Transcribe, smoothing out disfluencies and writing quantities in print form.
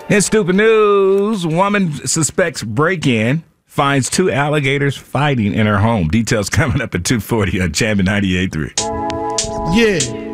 In stupid news, woman suspects break-in, finds 2 alligators fighting in her home. Details coming up at 2:40 on Champion 98.3. Yeah.